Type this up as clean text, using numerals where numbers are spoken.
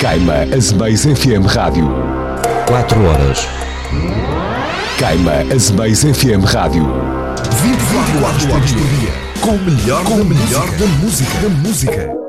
Caima Azemais FM Rádio. 4 horas. Caima Azemais FM Rádio. 24 horas por dia. Com o melhor da música.